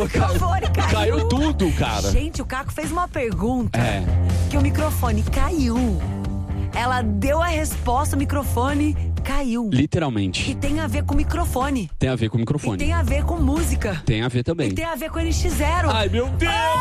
microfone caiu. Caiu tudo, cara. Gente, o Caco fez uma pergunta. É. Que o microfone caiu. Ela deu a resposta, o microfone caiu. Literalmente. E tem a ver com microfone. Tem a ver com o E microfone. tem a ver com música. Tem a ver também. E tem a ver com NX0. Ai, meu Deus!